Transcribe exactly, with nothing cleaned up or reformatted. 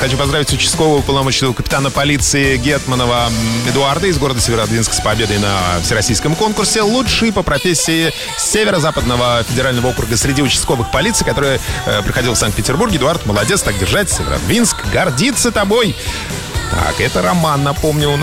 Хочу поздравить участкового уполномоченного капитана полиции Гетманова Эдуарда из города Северодвинск с победой на всероссийском конкурсе «Лучший по профессии Северо-Западного федерального округа среди участковых полиций», который э, проходил в Санкт-Петербурге. Эдуард, молодец, так держать. Северодвинск гордится тобой. Так, это Роман, напомню,